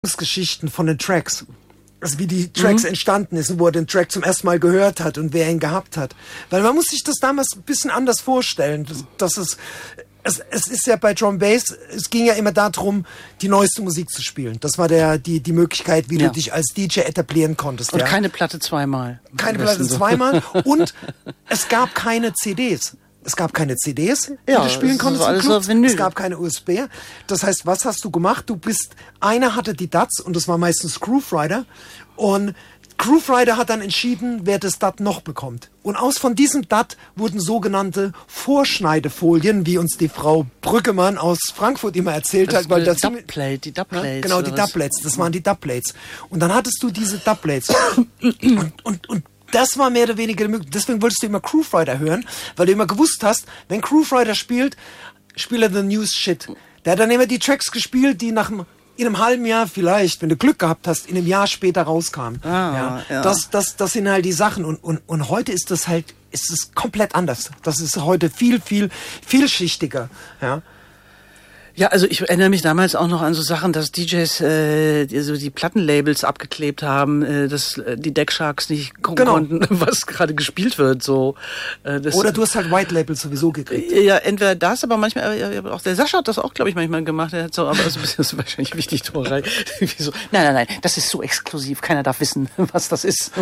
Geschichten von den Tracks. Also wie die Tracks entstanden ist und wo er den Track zum ersten Mal gehört hat und wer ihn gehabt hat. Weil man muss sich das damals ein bisschen anders vorstellen. Es ist ja bei Drum Bass, es ging ja immer darum, die neueste Musik zu spielen. Das war die Möglichkeit, wie du dich als DJ etablieren konntest. Und keine Platte zweimal. Keine Platte zweimal. Und es gab keine CDs. Es gab keine CDs, die du spielen konntest im Club. Es gab keine USB. Das heißt, was hast du gemacht? Einer hatte die DATs und das war meistens Grooverider. Und Grooverider hat dann entschieden, wer das DAT noch bekommt. Und von diesem DAT wurden sogenannte Vorschneidefolien, wie uns die Frau Brüggemann aus Frankfurt immer erzählt hat. Weil die Dubplates. Genau, die Dubplates. Das waren die Dubplates. Und dann hattest du diese Dubplates. und das war mehr oder weniger möglich. Deswegen wolltest du immer Grooverider hören, weil du immer gewusst hast, wenn Grooverider spielt, spielt er the news shit. Der hat dann immer die Tracks gespielt, die in einem halben Jahr vielleicht, wenn du Glück gehabt hast, in einem Jahr später rauskamen. Ja. Das sind halt die Sachen. Und heute ist es komplett anders. Das ist heute viel, viel, vielschichtiger. Ja. Ja, also ich erinnere mich damals auch noch an so Sachen, dass DJs so die Plattenlabels abgeklebt haben, dass die Decksharks nicht konnten, was gerade gespielt wird. So. Oder du hast halt White Labels sowieso gekriegt. Ja, entweder das, aber manchmal auch der Sascha hat das auch, glaube ich, manchmal gemacht. Er hat so, aber das ist wahrscheinlich wichtig, Torei. So, nein, das ist so exklusiv, keiner darf wissen, was das ist.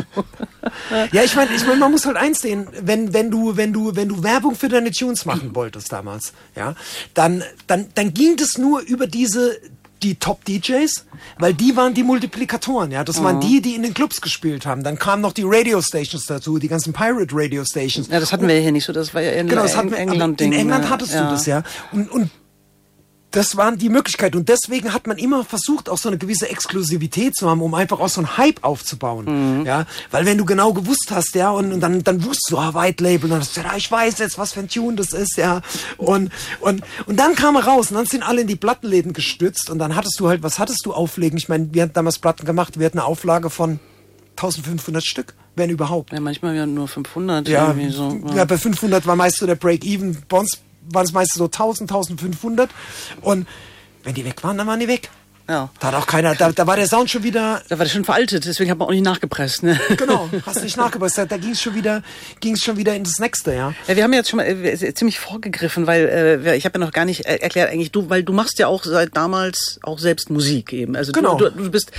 Ja, ich meine, man muss halt eins sehen, wenn du Werbung für deine Tunes machen wolltest damals, ja, dann ging das nur über die Top-DJs, weil die waren die Multiplikatoren, ja. Das waren die in den Clubs gespielt haben. Dann kamen noch die Radio-Stations dazu, die ganzen Pirate-Radio-Stations. Ja, das hatten wir hier nicht so, das war ja in England. In England hattest du das, ja. Und das waren die Möglichkeiten. Und deswegen hat man immer versucht, auch so eine gewisse Exklusivität zu haben, um einfach auch so einen Hype aufzubauen. Ja, weil wenn du genau gewusst hast, ja, und dann wusstest du, White Label, und dann hast du gesagt, ich weiß jetzt, was für ein Tune das ist, ja. Und dann kam er raus und dann sind alle in die Plattenläden gestützt und dann hattest du halt, was hattest du auflegen? Ich meine, wir hatten damals Platten gemacht, wir hatten eine Auflage von 1500 Stück, wenn überhaupt. Ja, manchmal ja nur 500. Ja, irgendwie so. Ja, bei 500 war meist so der Break-Even. Bei uns waren es meistens so 1000, 1500. Und wenn die weg waren, dann waren die weg. Ja. Da hat auch keiner, da war der Sound schon wieder... Da war der schon veraltet, deswegen hat man auch nicht nachgepresst, ne? Genau, hast nicht nachgepresst. Da ging es schon wieder in das Nächste, ja. Ja, wir haben jetzt schon mal ziemlich vorgegriffen, weil ich habe ja noch gar nicht erklärt eigentlich, weil du machst ja auch seit damals auch selbst Musik eben. Also genau. Du bist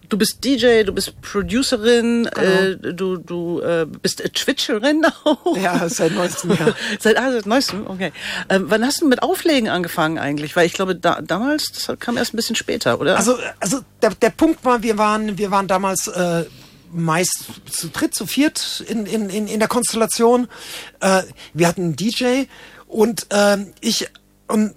DJ, du bist Producerin, genau. Du bist Twitcherin auch. Ja, seit neuestem, ja. Seit neuestem, okay. Wann hast du mit Auflegen angefangen eigentlich? Weil ich glaube, damals, das kam erst ein bisschen später. Oder? Also der Punkt war, wir waren damals meist zu dritt, zu viert in der Konstellation. Wir hatten einen DJ und ich und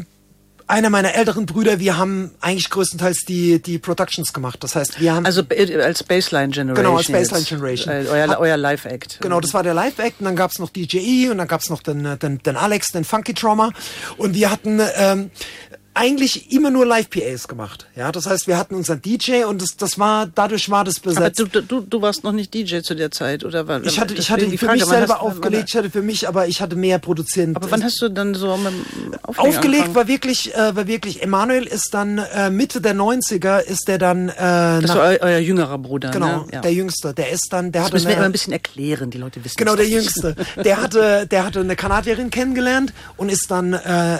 einer meiner älteren Brüder, wir haben eigentlich größtenteils die Productions gemacht. Das heißt, wir haben... Also als Baseline Generation. Genau, als Baseline Generation. Euer Live-Act. Genau, das war der Live-Act und dann gab's noch DJ und dann gab's noch den Alex, den Funky Trauma und wir hatten... eigentlich immer nur Live-PAs gemacht. Ja, das heißt, wir hatten unseren DJ und dadurch war das besetzt. Aber du warst noch nicht DJ zu der Zeit, oder was? Ich hatte für mich selber aufgelegt, ich hatte mehr produziert. Aber wann hast du dann so mit aufgelegt war wirklich, Emanuel ist dann Mitte der 90er ist der dann das war euer jüngerer Bruder, genau, ne? Ja. Der Jüngste, der ist dann, das müssen wir immer ein bisschen erklären, die Leute wissen. Genau, der Jüngste. Der hatte eine Kanadierin kennengelernt und ist dann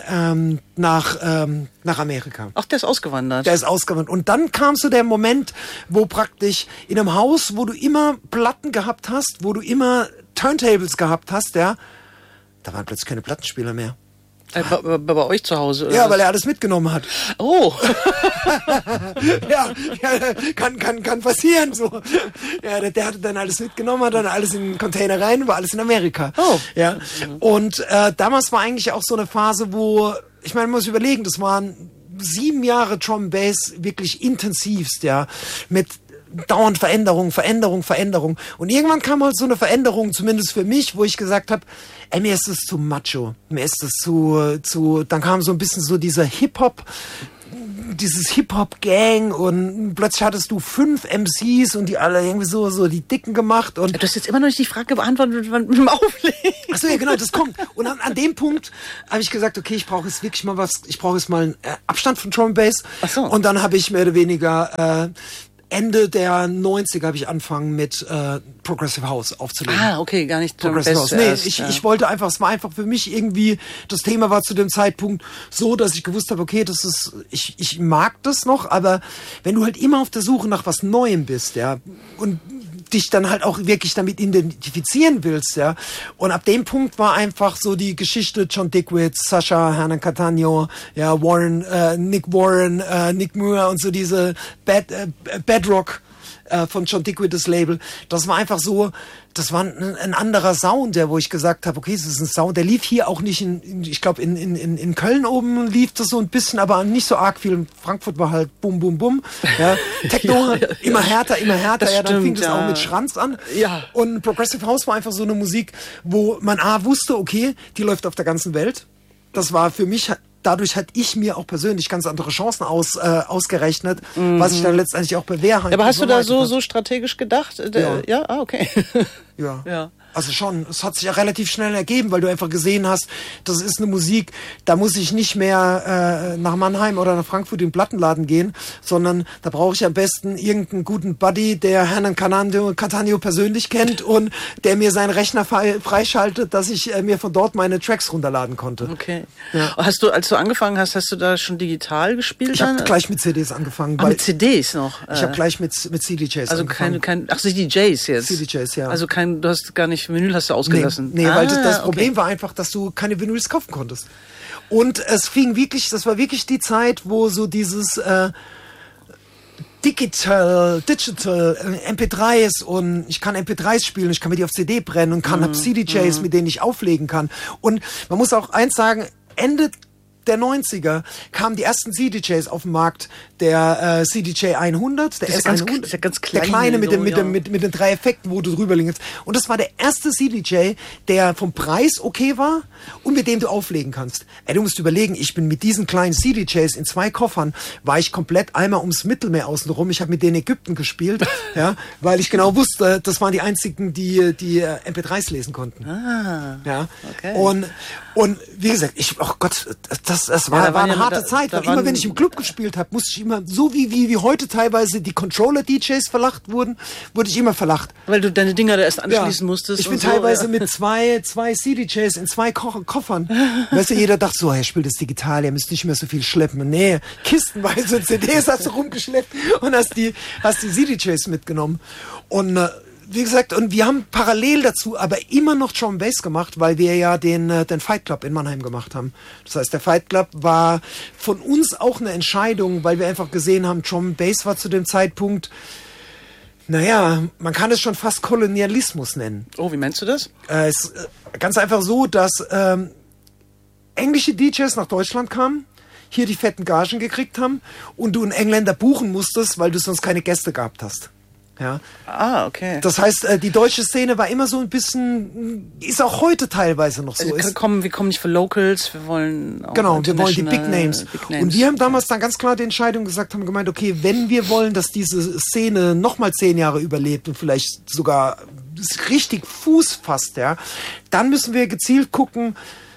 nach Amerika. Ach, der ist ausgewandert. Der ist ausgewandert. Und dann kam so der Moment, wo praktisch in einem Haus, wo du immer Platten gehabt hast, wo du immer Turntables gehabt hast, ja, da waren plötzlich keine Plattenspieler mehr. Bei euch zu Hause? Oder ja, was? Weil er alles mitgenommen hat. Oh. ja, kann passieren, so. Ja, der hatte dann alles mitgenommen, hat dann alles in den Container rein, war alles in Amerika. Oh. Ja. Und damals war eigentlich auch so eine Phase, wo, ich meine, man muss überlegen, das waren 7 Jahre Drum Bass wirklich intensivst, ja, mit dauernd Veränderung. Und irgendwann kam halt so eine Veränderung, zumindest für mich, wo ich gesagt habe, mir ist es zu macho, mir ist es zu, dann kam so ein bisschen so dieser Hip-Hop, dieses Hip-Hop-Gang und plötzlich hattest du 5 MCs und die alle irgendwie so die Dicken gemacht. Und du hast jetzt immer noch nicht die Frage beantwortet, wann mit dem Auflegen. Achso, ja genau, das kommt. Und an dem Punkt habe ich gesagt, okay, ich brauche jetzt wirklich mal was, ich brauche jetzt mal einen Abstand von Drum and Bass. Ach so. Und dann habe ich mehr oder weniger Ende der 90er habe ich angefangen mit Progressive House aufzulegen. Ah, okay, gar nicht Progressive House. Nee, ich wollte einfach, es war einfach für mich irgendwie, das Thema war zu dem Zeitpunkt so, dass ich gewusst habe, okay, das ist, ich mag das noch, aber wenn du halt immer auf der Suche nach was Neuem bist, ja, und dich dann halt auch wirklich damit identifizieren willst, ja. Und ab dem Punkt war einfach so die Geschichte John Dickwitz, Sasha, Hernan Cattaneo, ja, Warren, Nick Warren, Nick Muir und so diese Bedrock von John Dickwitz, das Label. Das war einfach so, das war ein anderer Sound, wo ich gesagt habe, okay, es ist ein Sound, der lief hier auch nicht ich glaube in Köln oben lief das so ein bisschen, aber nicht so arg viel. In Frankfurt war halt bum, bum, bum. Ja. Techno, immer härter, das ja, dann fing das auch mit Schranz an. Ja. Und Progressive House war einfach so eine Musik, wo man wusste, okay, die läuft auf der ganzen Welt. Das war für mich, dadurch hatte ich mir auch persönlich ganz andere Chancen ausgerechnet, was ich dann letztendlich auch bewährte. Aber hast du da so strategisch gedacht? Ja, okay. Ja. Also schon, es hat sich ja relativ schnell ergeben, weil du einfach gesehen hast, das ist eine Musik, da muss ich nicht mehr nach Mannheim oder nach Frankfurt in den Plattenladen gehen, sondern da brauche ich am besten irgendeinen guten Buddy, der Hernan Cattaneo persönlich kennt und der mir seinen Rechner freischaltet, dass ich mir von dort meine Tracks runterladen konnte. Okay. Ja. Hast du, als du angefangen hast du da schon digital gespielt? Ich habe gleich mit CDs angefangen. Mit CDs noch? Ich habe gleich mit CDJs angefangen. Also CDJs jetzt? CDJs, ja. Also du hast gar nicht Vinyl hast du ausgelassen? Nee, weil das Problem war einfach, dass du keine Vinyls kaufen konntest. Und das war wirklich die Zeit, wo so dieses Digital MP3s und ich kann MP3s spielen, ich kann mir die auf CD brennen und hab CDJs, mit denen ich auflegen kann. Und man muss auch eins sagen, Ende der 90er kamen die ersten CDJs auf den Markt, der CDJ 100, der S100, ganz der kleine mit den 3 Effekten, wo du drüber liegst. Und das war der erste CDJ, der vom Preis okay war und mit dem du auflegen kannst. Du musst überlegen, ich bin mit diesen kleinen CDJs in 2 Koffern, war ich komplett einmal ums Mittelmeer außenrum. Ich habe mit denen Ägypten gespielt, ja, weil ich genau wusste, das waren die einzigen, die MP3s lesen konnten. Ja. Okay. Und wie gesagt, oh Gott, das war eine harte Zeit, weil immer wenn ich im Club gespielt habe, musste ich immer, so wie heute teilweise die Controller-DJs verlacht wurden, wurde ich immer verlacht. Weil du deine Dinger da erst anschließen musstest. Ich bin teilweise mit zwei CDJs in 2 Koffern. Weißt du, jeder dachte so, er spielt das digital, er müsste nicht mehr so viel schleppen. Nee, kistenweise CDs hast du rumgeschleppt und hast die CDJs mitgenommen. Und wie gesagt, und wir haben parallel dazu aber immer noch Drum and Bass gemacht, weil wir ja den Fight Club in Mannheim gemacht haben. Das heißt, der Fight Club war von uns auch eine Entscheidung, weil wir einfach gesehen haben, Drum and Bass war zu dem Zeitpunkt, naja, man kann es schon fast Kolonialismus nennen. Oh, wie meinst du das? Es ist ganz einfach so, dass englische DJs nach Deutschland kamen, hier die fetten Gagen gekriegt haben und du einen Engländer buchen musstest, weil du sonst keine Gäste gehabt hast. Ja. Okay. Das heißt, die deutsche Szene war immer so ein bisschen, ist auch heute teilweise noch so. Wir kommen nicht für Locals, wir wollen auch wir wollen die Big Names. Und wir haben damals dann ganz klar die Entscheidung gesagt, haben gemeint, okay, wenn wir wollen, dass diese Szene nochmal 10 Jahre überlebt und vielleicht sogar richtig Fuß fasst, ja, dann müssen wir gezielt gucken,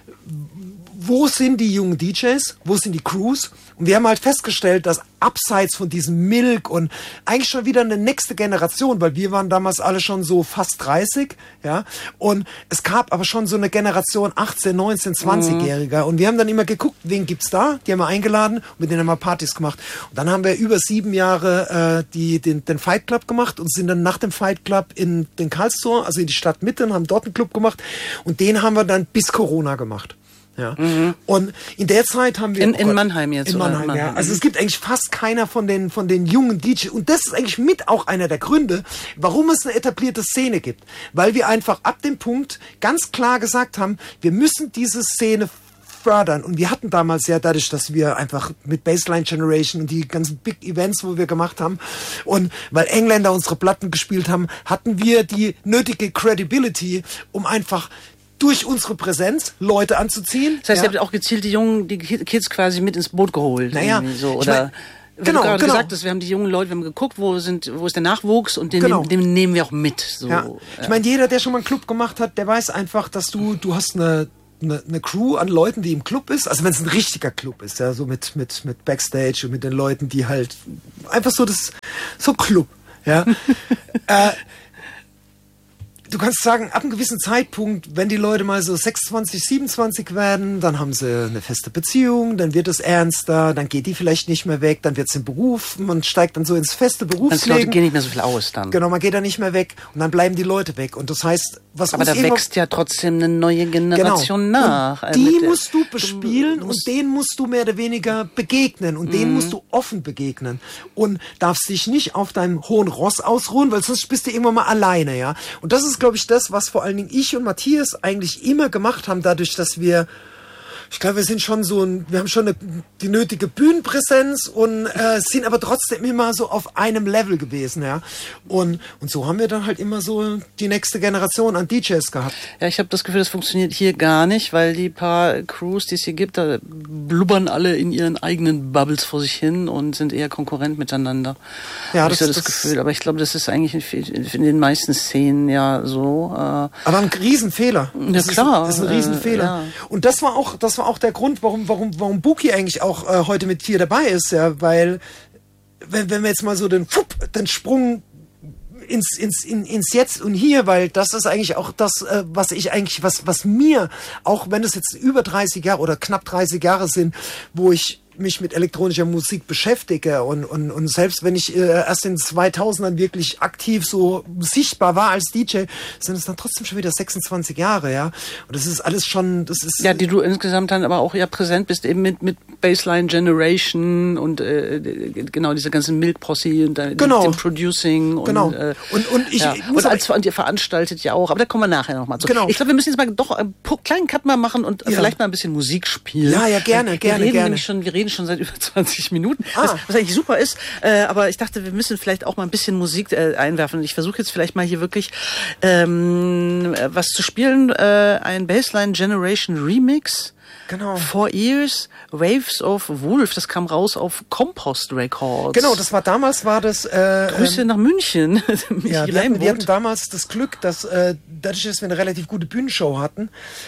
wo sind die jungen DJs, wo sind die Crews? Und wir haben halt festgestellt, dass abseits von diesem Milk und eigentlich schon wieder eine nächste Generation, weil wir waren damals alle schon so fast 30, ja, und es gab aber schon so eine Generation 18, 19, 20-Jähriger und wir haben dann immer geguckt, wen gibt's da? Die haben wir eingeladen und mit denen haben wir Partys gemacht. Und dann haben wir über 7 Jahre den Fight Club gemacht und sind dann nach dem Fight Club in den Karlsruhe, also in die Stadtmitte und haben dort einen Club gemacht und den haben wir dann bis Corona gemacht. Ja. Und in der Zeit haben wir... In Mannheim jetzt. In Mannheim, ja. Also es gibt eigentlich fast keiner von den jungen DJs. Und das ist eigentlich mit auch einer der Gründe, warum es eine etablierte Szene gibt. Weil wir einfach ab dem Punkt ganz klar gesagt haben, wir müssen diese Szene fördern. Und wir hatten damals ja dadurch, dass wir einfach mit Baseline Generation und die ganzen Big Events, wo wir gemacht haben und weil Engländer unsere Platten gespielt haben, hatten wir die nötige Credibility, um einfach durch unsere Präsenz Leute anzuziehen. Das heißt, ihr habt auch gezielt die Kids quasi mit ins Boot geholt. Naja, so, oder wenn du gerade gesagt hast, wir haben die jungen Leute, wir haben geguckt, wo ist der Nachwuchs und den nehmen wir auch mit. So. Ja. Ich meine, jeder, der schon mal einen Club gemacht hat, der weiß einfach, dass du hast eine Crew an Leuten, die im Club ist, also wenn es ein richtiger Club ist, ja, so mit Backstage und mit den Leuten, die halt einfach so Club, ja. Du kannst sagen, ab einem gewissen Zeitpunkt, wenn die Leute mal so 26, 27 werden, dann haben sie eine feste Beziehung, dann wird es ernster, dann geht die vielleicht nicht mehr weg, dann wird es im Beruf, man steigt dann so ins feste Berufsleben. Die Leute gehen nicht mehr so viel aus dann. Genau, man geht da nicht mehr weg und dann bleiben die Leute weg. Und das heißt, aber da wächst ja trotzdem eine neue Generation nach. Und die musst du bespielen und denen musst du mehr oder weniger begegnen und denen musst du offen begegnen und darfst dich nicht auf deinem hohen Ross ausruhen, weil sonst bist du irgendwann mal alleine, ja. Und das ist, glaube ich, das, was vor allen Dingen ich und Matthias eigentlich immer gemacht haben, dadurch, dass wir sind schon wir haben schon die nötige Bühnenpräsenz und sind aber trotzdem immer so auf einem Level gewesen, ja. Und so haben wir dann halt immer so die nächste Generation an DJs gehabt. Ja, ich habe das Gefühl, das funktioniert hier gar nicht, weil die paar Crews, die es hier gibt, da blubbern alle in ihren eigenen Bubbles vor sich hin und sind eher konkurrent miteinander. Ja, das ist das Gefühl. Aber ich glaube, das ist eigentlich in den meisten Szenen ja so. Aber ein Riesenfehler. Ja, klar. Das ist ein Riesenfehler. Ja. Und das war auch der Grund, warum Buki eigentlich auch heute mit 4 dabei ist, ja, weil wenn wir jetzt mal so den Sprung ins Jetzt und Hier, weil das ist eigentlich auch das, was mir, auch wenn es jetzt über 30 Jahre oder knapp 30 Jahre sind, wo ich mich mit elektronischer Musik beschäftige und selbst wenn ich erst in 2000ern wirklich aktiv so sichtbar war als DJ, sind es dann trotzdem schon wieder 26 Jahre, ja. Und das ist alles schon, ja, die du insgesamt dann aber auch ja präsent bist, eben mit Baseline Generation und genau diese ganzen Milk Posse und dem Producing und und ihr veranstaltet ja auch, aber da kommen wir nachher nochmal zu. Genau. Ich glaube, wir müssen jetzt mal doch einen kleinen Cut mal machen und vielleicht mal ein bisschen Musik spielen. Ja, gerne. Wir reden schon seit über 20 Minuten, was eigentlich super ist, aber ich dachte, wir müssen vielleicht auch mal ein bisschen Musik einwerfen und ich versuche jetzt vielleicht mal hier wirklich was zu spielen, ein Baseline Generation Remix. Genau. 4 Years, Waves of Wolf, das kam raus auf Compost Records. Genau, damals war das... Grüße nach München. Ja, wir hatten damals das Glück, dass dadurch, dass wir eine relativ gute Bühnenshow hatten,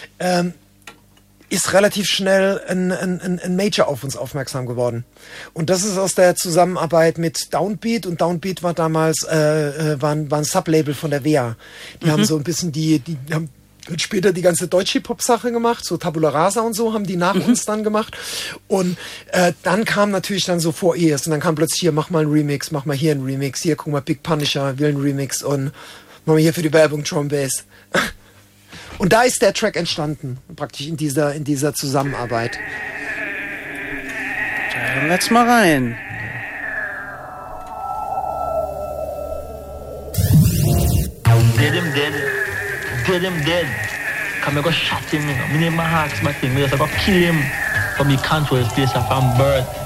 ist relativ schnell ein Major auf uns aufmerksam geworden. Und das ist aus der Zusammenarbeit mit Downbeat. Und Downbeat war damals war ein Sublabel von der WEA. Die haben so ein bisschen die haben später die ganze Deutsch-Hip-Hop-Sache gemacht, so Tabula Rasa und so haben die nach uns dann gemacht. Und dann kam natürlich dann so 4 Years und dann kam plötzlich hier, mach mal einen Remix, mach mal hier einen Remix, hier, guck mal, Big Punisher will einen Remix und machen wir hier für die Werbung Drum Bass. Und da ist der Track entstanden, praktisch in dieser Zusammenarbeit. Dann let's mal rein. Dead him dead. Come go shot him, you know. Me name my heart, my thing. Me just go kill him. From me control his place from birth.